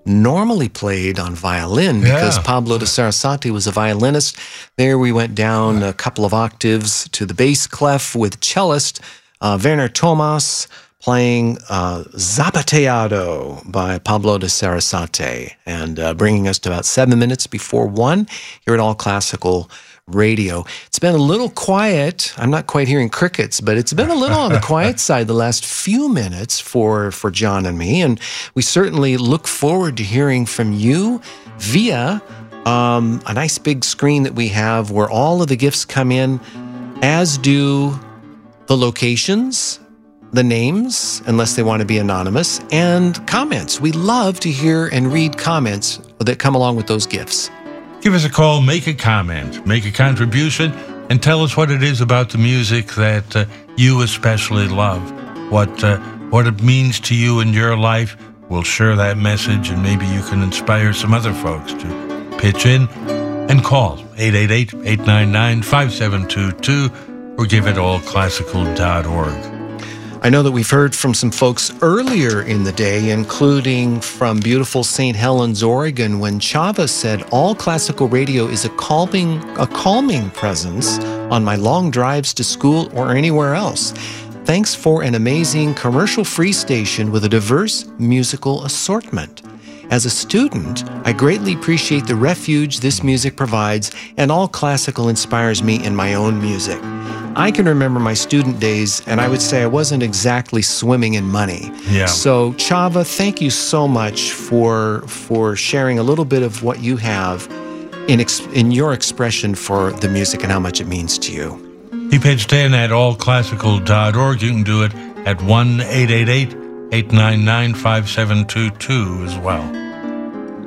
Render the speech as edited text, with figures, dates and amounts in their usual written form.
normally played on violin because Pablo de Sarasate was a violinist. There we went down a couple of octaves to the bass clef with cellist Werner Thomas playing Zapateado by Pablo de Sarasate, and bringing us to about 7 minutes before 1 here at All Classical Radio. It's been a little quiet. I'm not quite hearing crickets, but it's been a little on the quiet side the last few minutes for John and me, and we certainly look forward to hearing from you via a nice big screen that we have where all of the gifts come in, as do the locations, the names, unless they want to be anonymous, and comments. We love to hear and read comments that come along with those gifts. Give us a call, make a comment, make a contribution, and tell us what it is about the music that you especially love, what it means to you in your life. We'll share that message, and maybe you can inspire some other folks to pitch in and call 888-899-5722 or give it allclassical.org. I know that we've heard from some folks earlier in the day, including from beautiful St. Helens, Oregon, when Chava said, "All Classical Radio is a calming presence on my long drives to school or anywhere else. Thanks for an amazing commercial-free station with a diverse musical assortment. As a student, I greatly appreciate the refuge this music provides, and All Classical inspires me in my own music." I can remember my student days, and I would say I wasn't exactly swimming in money. Yeah. So, Chava, thank you so much for sharing a little bit of what you have in your expression for the music and how much it means to you. He pitched in at allclassical.org. You can do it at 1-888-899-5722 as well.